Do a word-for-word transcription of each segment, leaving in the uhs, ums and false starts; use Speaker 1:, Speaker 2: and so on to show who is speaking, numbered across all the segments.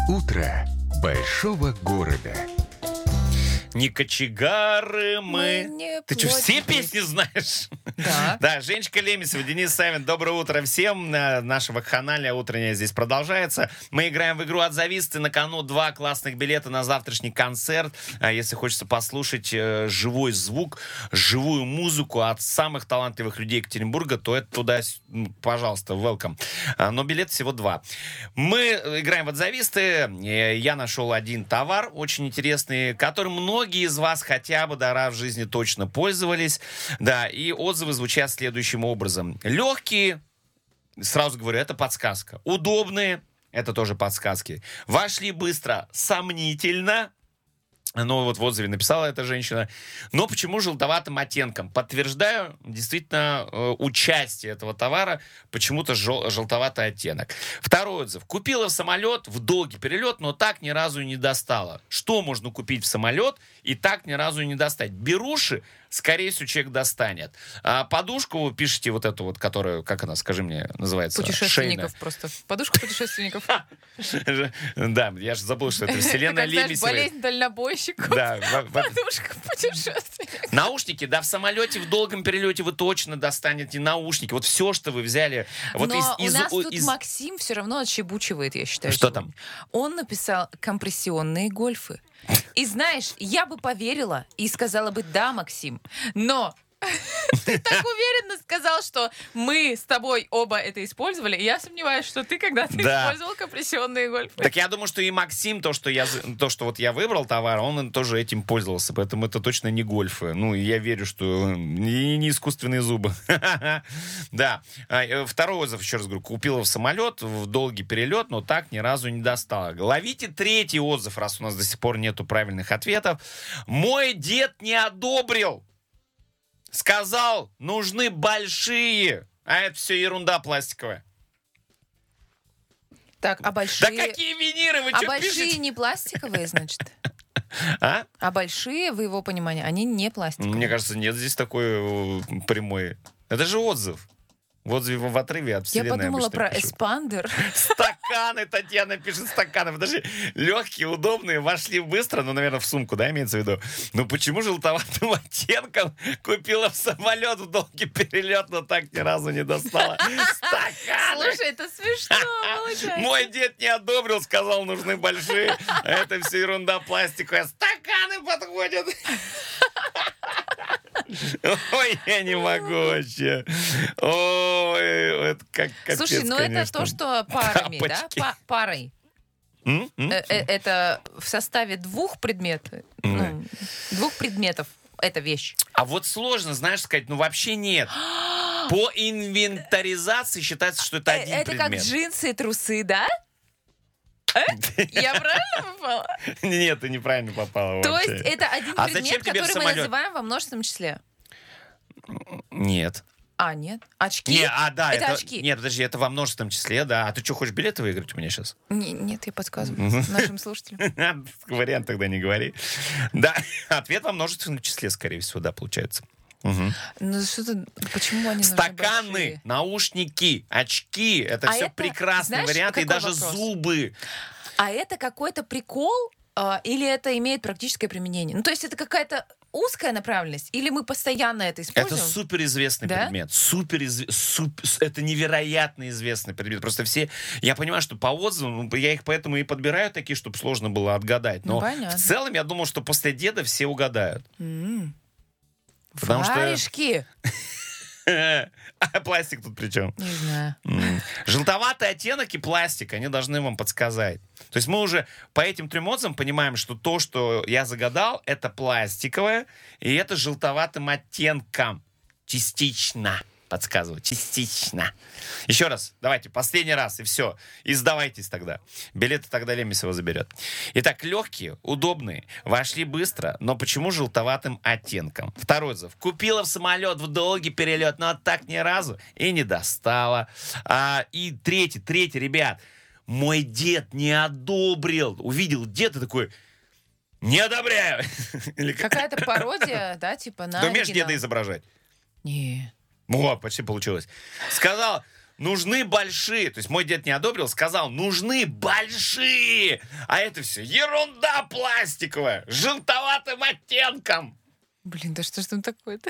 Speaker 1: Утро большого города.
Speaker 2: Не кочегары мы.
Speaker 3: Мы не
Speaker 2: Ты что, все
Speaker 3: плотники.
Speaker 2: песни знаешь?
Speaker 3: Да.
Speaker 2: Да, Женечка Лемесова, Денис Савин. Доброе утро всем. Э, Наша вакханалия утренняя здесь продолжается. Мы играем в игру «Отзовись». На кону два классных билета на завтрашний концерт. А Если хочется послушать э, живой звук, живую музыку от самых талантливых людей Екатеринбурга, то это туда, с- м, пожалуйста, welcome. А, Но билет всего два. Мы играем в «Отзовисты». Э, Я нашел один товар очень интересный, которым многие из вас хотя бы да, раз в жизни точно пользовались. Да, и отзывы звучат следующим образом. Легкие, сразу говорю, это подсказка. Удобные, это тоже подсказки. Вошли быстро, сомнительно. Ну, вот в отзыве написала эта женщина. Но почему желтоватым оттенком? Подтверждаю, действительно, э, участие этого товара, почему-то жел- желтоватый оттенок. Второй отзыв. Купила в самолет в долгий перелет, но так ни разу и не достала. Что можно купить в самолет и так ни разу и не достать? Беруши, скорее всего, человек достанет. А подушку вы пишете вот эту вот, которую, как она, скажи мне, называется?
Speaker 3: Путешественников просто. Подушка путешественников.
Speaker 2: Шейная. Да, я же забыл, что это вселенная
Speaker 3: Как, знаешь,
Speaker 2: Лемесевой.
Speaker 3: болезнь дальнобойщиков.
Speaker 2: Да, во- во-
Speaker 3: Подушка путешественников.
Speaker 2: Наушники, да, в самолете, в долгом перелете вы точно достанете наушники. Вот все, что вы взяли. Вот
Speaker 3: Но
Speaker 2: из,
Speaker 3: у
Speaker 2: из-
Speaker 3: нас
Speaker 2: у-
Speaker 3: тут
Speaker 2: из-
Speaker 3: Максим все равно отщебучивает, я считаю.
Speaker 2: Что
Speaker 3: сегодня.
Speaker 2: там?
Speaker 3: Он написал компрессионные гольфы. И знаешь, я бы поверила и сказала бы «да, Максим», но ты так уверенно сказал, что мы с тобой оба это использовали, и я сомневаюсь, что ты когда-то
Speaker 2: Да.
Speaker 3: использовал компрессионные гольфы.
Speaker 2: Так я думаю, что и Максим, то, что, я, за- то, что вот я выбрал товар, он тоже этим пользовался. Поэтому это точно не гольфы. Ну, и я верю, что и не искусственные зубы. Да. А, э, Второй отзыв, еще раз говорю, купила в самолет, в долгий перелет, но так ни разу не достала. Ловите третий отзыв, раз у нас до сих пор нету правильных ответов. Мой дед не одобрил. Сказал, нужны большие. А это все ерунда пластиковая.
Speaker 3: Так, а
Speaker 2: Да
Speaker 3: большие...
Speaker 2: какие виниры вы
Speaker 3: А
Speaker 2: что
Speaker 3: большие
Speaker 2: пишете?
Speaker 3: не пластиковые, значит?
Speaker 2: А?
Speaker 3: А большие, в его понимании, они не пластиковые.
Speaker 2: Мне кажется, нет здесь такой э, прямой. Это же отзыв. В отзыве в отрыве от
Speaker 3: Я
Speaker 2: вселенной
Speaker 3: подумала
Speaker 2: обычно
Speaker 3: про
Speaker 2: пишут.
Speaker 3: эспандер.
Speaker 2: Стаканы, Татьяна пишет, стаканы. Подожди, легкие, удобные, вошли быстро, ну, наверное, в сумку, да, имеется в виду? Ну, почему желтоватым оттенком купила в самолет в долгий перелет, но так ни разу не достала? Стаканы!
Speaker 3: Слушай, это смешно получается.
Speaker 2: Мой дед не одобрил, сказал, нужны большие. А это все ерунда пластиковая. Стаканы подходят. Ой, я не могу вообще. Ой, это как капец,
Speaker 3: Слушай, ну это
Speaker 2: конечно.
Speaker 3: то, что парами, да?
Speaker 2: Тапочки.
Speaker 3: Па- парой.
Speaker 2: М? М?
Speaker 3: Э, э, Это в составе двух предметов. ну, Двух предметов. Это вещь.
Speaker 2: А вот сложно, знаешь, сказать, ну вообще нет. По инвентаризации считается, что это
Speaker 3: Э,
Speaker 2: один
Speaker 3: Это как
Speaker 2: предмет.
Speaker 3: джинсы и трусы, да? Э? Я правильно попала?
Speaker 2: Нет, ты неправильно попала
Speaker 3: То
Speaker 2: вообще.
Speaker 3: есть это один
Speaker 2: А зачем
Speaker 3: предмет,
Speaker 2: тебе в
Speaker 3: который мы
Speaker 2: самолет?
Speaker 3: называем во множественном числе.
Speaker 2: Нет.
Speaker 3: А, нет? Очки?
Speaker 2: Не, а, да,
Speaker 3: Это
Speaker 2: это,
Speaker 3: очки.
Speaker 2: Нет, подожди, это во множественном числе, да. А ты что, хочешь билеты выиграть у меня сейчас?
Speaker 3: Не- Нет, я подсказываю нашим слушателям.
Speaker 2: Вариант тогда не говори. Да, ответ во множественном числе, скорее всего, да, получается. Мгм.
Speaker 3: Ну что-то, почему они нужны
Speaker 2: Стаканы,
Speaker 3: большие?
Speaker 2: наушники, очки. Это
Speaker 3: А
Speaker 2: все
Speaker 3: это,
Speaker 2: прекрасные
Speaker 3: знаешь,
Speaker 2: варианты. И
Speaker 3: какой
Speaker 2: даже
Speaker 3: вопрос?
Speaker 2: зубы.
Speaker 3: А это какой-то прикол а, или это имеет практическое применение? Ну, то есть это какая-то узкая направленность или мы постоянно это
Speaker 2: Это
Speaker 3: используем?
Speaker 2: суперизвестный
Speaker 3: Да?
Speaker 2: предмет. Супер Это невероятно известный предмет. Просто все... Я понимаю, что по отзывам, ну, я их поэтому и подбираю такие, чтобы сложно было отгадать.
Speaker 3: Ну,
Speaker 2: Но
Speaker 3: понятно.
Speaker 2: в целом я думал, что после деда все угадают.
Speaker 3: М.
Speaker 2: Потому что-
Speaker 3: Варежки?
Speaker 2: А пластик тут при чем?
Speaker 3: Не знаю.
Speaker 2: М. Желтоватый оттенок и пластик, они должны вам подсказать. То есть мы уже по этим трем отзывам понимаем, что то, что я загадал, это пластиковое, и это желтоватым оттенком. Частично. Подсказываю. Частично. Еще раз. Давайте. Последний раз. И все. И сдавайтесь тогда. Билеты тогда Лемесова заберет. Итак, легкие, удобные. Вошли быстро, но почему желтоватым оттенком? Второй отзыв. Купила в самолет в долгий перелет, но так ни разу и не достала. А, и третий, третий, ребят. Мой дед не одобрил. Увидел деда такой... Не одобряю. Или как?
Speaker 3: Какая-то пародия, да, типа на
Speaker 2: Ты умеешь
Speaker 3: оригинал.
Speaker 2: деда изображать?
Speaker 3: Не.
Speaker 2: Вот, почти получилось. Сказал, нужны большие. То есть мой дед не одобрил, сказал, нужны большие. А это все ерунда пластиковая, с желтоватым оттенком.
Speaker 3: Блин, да что ж там такое-то?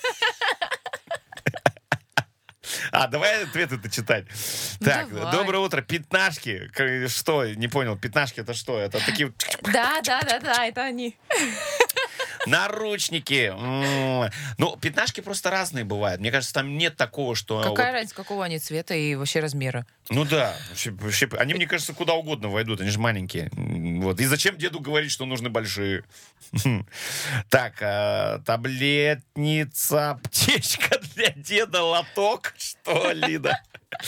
Speaker 2: А, давай ответ это читать.
Speaker 3: Ну,
Speaker 2: так,
Speaker 3: давай.
Speaker 2: Доброе утро. Пятнашки. К- Что? Не понял. Пятнашки это что? Это такие
Speaker 3: Да, да, да, да, это они.
Speaker 2: наручники. М. Ну, пятнашки просто разные бывают. Мне кажется, там нет такого, что...
Speaker 3: Какая
Speaker 2: вот-
Speaker 3: разница, какого они цвета и вообще размера?
Speaker 2: Ну да. Вообще- вообще, они, мне кажется, куда угодно войдут. Они же маленькие. М, Вот. И зачем деду говорить, что нужны большие? Так, а, таблетница, аптечка для деда, лоток. Что, Лида?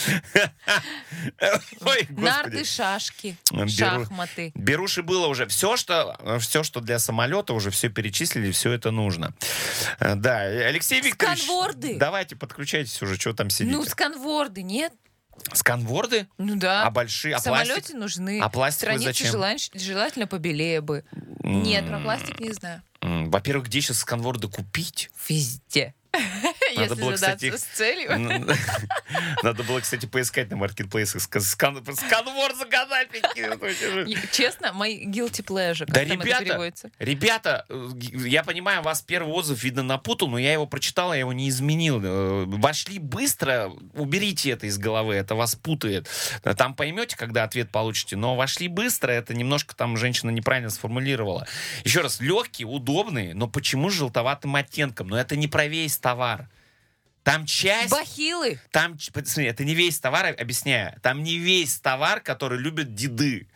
Speaker 2: Ой,
Speaker 3: Нарды,
Speaker 2: господи.
Speaker 3: шашки,
Speaker 2: Беру-
Speaker 3: шахматы.
Speaker 2: Беруши было уже. Все что, все, что для самолета, уже все перечислили, все это нужно. Э, Да, Алексей Викторович,
Speaker 3: Сканворды.
Speaker 2: давайте подключайтесь уже, что там сидите.
Speaker 3: Ну, сканворды, нет?
Speaker 2: Сканворды?
Speaker 3: Ну да.
Speaker 2: А большие? А
Speaker 3: В самолете
Speaker 2: пластик?
Speaker 3: нужны.
Speaker 2: А пластиковый
Speaker 3: Страницы
Speaker 2: зачем?
Speaker 3: желань- желательно побелее бы. Нет, про пластик не знаю.
Speaker 2: М, Во-первых, где сейчас сканворды купить?
Speaker 3: Везде. Если
Speaker 2: было,
Speaker 3: задаться
Speaker 2: кстати,
Speaker 3: с целью.
Speaker 2: М, Надо было, кстати, поискать на маркетплейсах. ска- скан- Сканворд загадать.
Speaker 3: И, Честно, мой guilty pleasure, как
Speaker 2: Да,
Speaker 3: там это
Speaker 2: ребята,
Speaker 3: переводится.
Speaker 2: ребята, э, я понимаю, вас первый отзыв, видно, напутал, но я его прочитал, я его не изменил. Э, Вошли быстро, уберите это из головы, это вас путает. Там поймете, когда ответ получите, но вошли быстро, это немножко там женщина неправильно сформулировала. Еще раз, легкие, удобные, но почему с желтоватым оттенком? Но это не про весь товар. Там часть...
Speaker 3: Бахилы.
Speaker 2: Там, ч- смотри, это не весь товар, объясняю. Там не весь товар, который любят деды.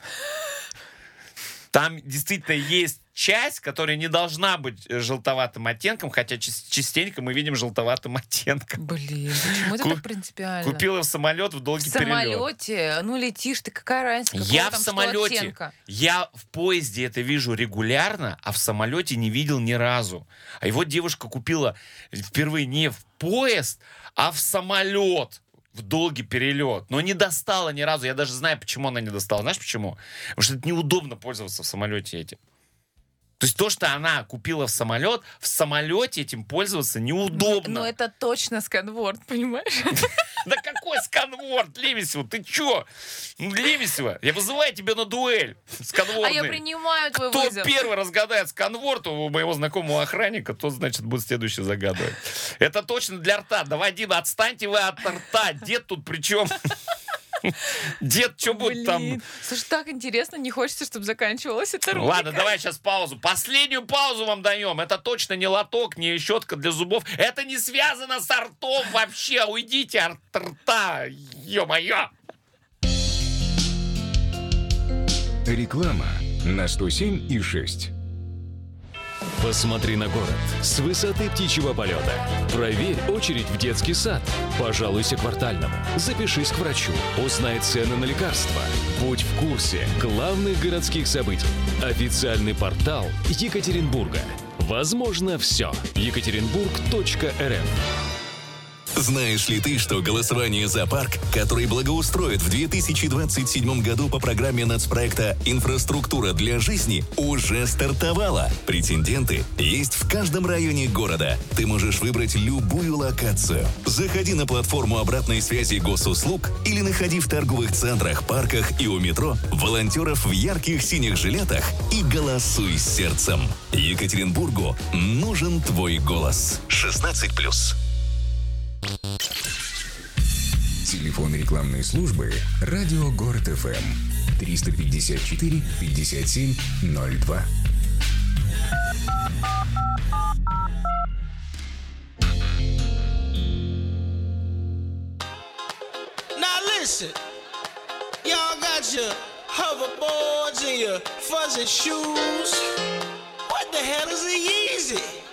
Speaker 2: Там действительно есть часть, которая не должна быть э, желтоватым оттенком, хотя чис- частенько мы видим желтоватым оттенком.
Speaker 3: Блин, почему это
Speaker 2: Ку-
Speaker 3: так принципиально?
Speaker 2: Купила в самолет в
Speaker 3: В
Speaker 2: долгий перелет.
Speaker 3: самолете, ну летишь ты, какая разница, какого
Speaker 2: Я в
Speaker 3: там что
Speaker 2: самолете,
Speaker 3: оттенка?
Speaker 2: я в поезде это вижу регулярно, а в самолете не видел ни разу. А его девушка купила впервые не в поезд, а в самолет. В долгий перелет. Но не достала ни разу. Я даже знаю, почему она не достала. Знаешь почему? Потому что это неудобно пользоваться в самолете этим. То есть то, что она купила в самолет, в самолете этим пользоваться неудобно.
Speaker 3: Ну это точно сканворд, понимаешь?
Speaker 2: Да какой сканворд, Лемесева? Ты чё? Ну, Лемесева, я вызываю тебя на дуэль.
Speaker 3: А
Speaker 2: Сканвордный.
Speaker 3: я принимаю твой
Speaker 2: Кто
Speaker 3: вызов.
Speaker 2: первый разгадает сканворд у моего знакомого охранника, тот, значит, будет следующий загадывать. Это точно для рта. Давай, Дима, отстаньте вы от рта. Дед тут при чем? Дед, что будет там?
Speaker 3: Блин, слушай, так интересно, не хочется, чтобы заканчивалась эта рубрика.
Speaker 2: Ладно, давай сейчас паузу. Последнюю паузу вам даем. Это точно не лоток, не щетка для зубов. Это не связано с ртом вообще. Уйдите от рта. Ё-моё.
Speaker 1: Реклама на сто семь и шесть.
Speaker 4: Посмотри на город с высоты птичьего полета. Проверь очередь в детский сад. Пожалуйся квартальному. Запишись к врачу. Узнай цены на лекарства. Будь в курсе главных городских событий. Официальный портал Екатеринбурга. Возможно, все. екатеринбург точка эр эф.
Speaker 5: Знаешь ли ты, что голосование за парк, который благоустроят в две тысячи двадцать седьмом году по программе нацпроекта «Инфраструктура для жизни» уже стартовало? Претенденты есть в каждом районе города. Ты можешь выбрать любую локацию. Заходи на платформу обратной связи госуслуг или находи в торговых центрах, парках и у метро волонтеров в ярких синих жилетах и голосуй сердцем. Екатеринбургу нужен твой голос. шестнадцать плюс.
Speaker 1: Телефон рекламной службы «Радио Город эф эм» триста пятьдесят четыре пятьдесят семь ноль два.
Speaker 6: Now listen, y'all got your hoverboards and your fuzzy shoes. What the hell is a Yeezy?